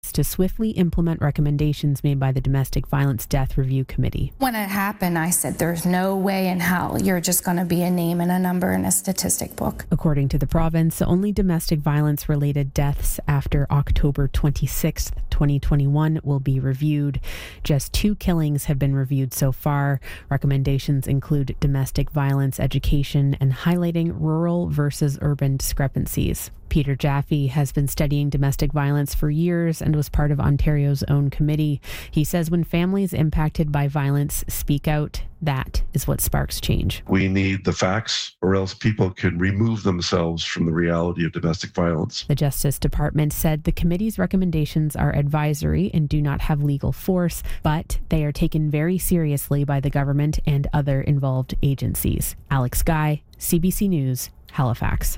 efforts to swiftly implement recommendations made by the Domestic Violence Death Review Committee. When it happened, I said, there's no way in hell you're just going to be a name and a number in a statistic book. According to the province, only domestic violence-related deaths after October 26th, 2021 will be reviewed. Just 2 killings have been reviewed so far. Recommendations include domestic violence education and highlighting rural versus urban discrepancies. Peter Jaffe has been studying domestic violence for years and was part of Ontario's own committee. He says when families impacted by violence speak out, that is what sparks change. We need the facts, or else people can remove themselves from the reality of domestic violence. The Justice Department said the committee's recommendations are advisory and do not have legal force, but they are taken very seriously by the government and other involved agencies. Alex Guy, CBC News, Halifax.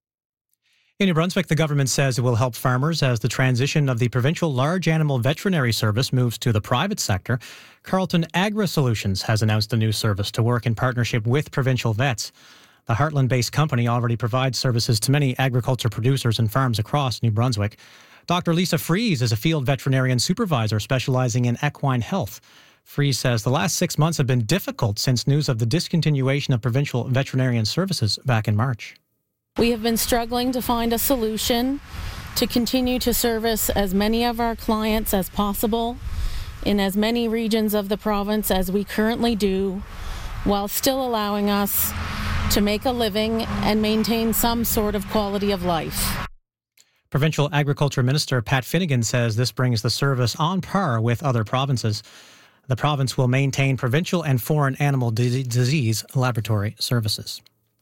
In New Brunswick, the government says it will help farmers as the transition of the provincial large animal veterinary service moves to the private sector. Carleton Agri Solutions has announced a new service to work in partnership with provincial vets. The Heartland-based company already provides services to many agriculture producers and farms across New Brunswick. Dr. Lisa Fries is a field veterinarian supervisor specializing in equine health. Fries says the last 6 months have been difficult since news of the discontinuation of provincial veterinarian services back in March. We have been struggling to find a solution to continue to service as many of our clients as possible in as many regions of the province as we currently do, while still allowing us to make a living and maintain some sort of quality of life. Provincial Agriculture Minister Pat Finnegan says this brings the service on par with other provinces. The province will maintain provincial and foreign animal disease laboratory services.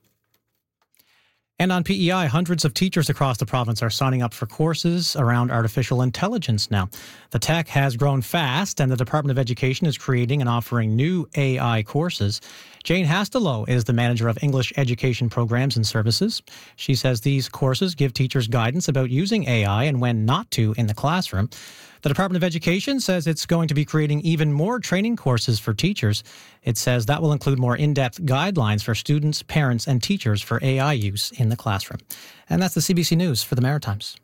And on PEI, hundreds of teachers across the province are signing up for courses around artificial intelligence now. The tech has grown fast, and the Department of Education is creating and offering new AI courses. Jane Hastelow is the manager of English Education Programs and Services. She says these courses give teachers guidance about using AI and when not to in the classroom. The Department of Education says it's going to be creating even more training courses for teachers. It says that will include more in-depth guidelines for students, parents, and teachers for AI use in the classroom. And that's the CBC News for the Maritimes.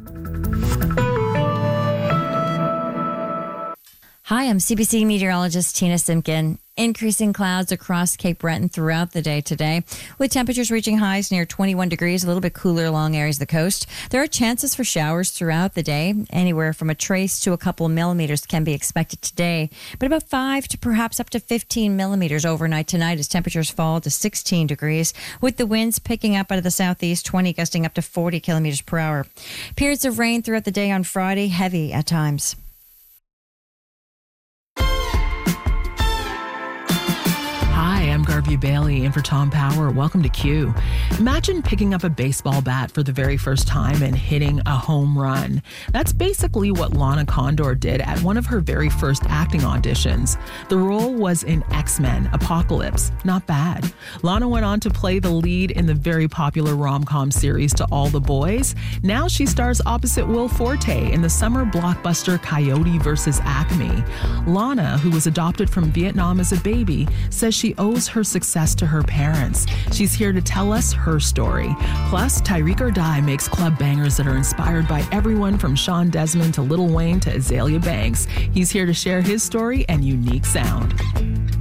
Hi, I'm CBC meteorologist Tina Simkin. Increasing clouds across Cape Breton throughout the day today, with temperatures reaching highs near 21 degrees, a little bit cooler along areas of the coast. There are chances for showers throughout the day. Anywhere from a trace to a couple of millimeters can be expected today, but about 5 to perhaps up to 15 millimeters overnight tonight as temperatures fall to 16 degrees, with the winds picking up out of the southeast, 20 gusting up to 40 kilometers per hour. Periods of rain throughout the day on Friday, heavy at times. Hi, I'm Garvey Bailey in for Tom Power. Welcome to Q. Imagine picking up a baseball bat for the very first time and hitting a home run. That's basically what Lana Condor did at one of her very first acting auditions. The role was in X-Men Apocalypse. Not bad. Lana went on to play the lead in the very popular rom-com series To All the Boys. Now she stars opposite Will Forte in the summer blockbuster Coyote vs. Acme. Lana, who was adopted from Vietnam as a baby, says she owes her success to her parents. She's here to tell us her story. Plus, Tyreek or Die makes club bangers that are inspired by everyone from Sean Desmond to Lil Wayne to Azalea Banks. He's here to share his story and unique sound.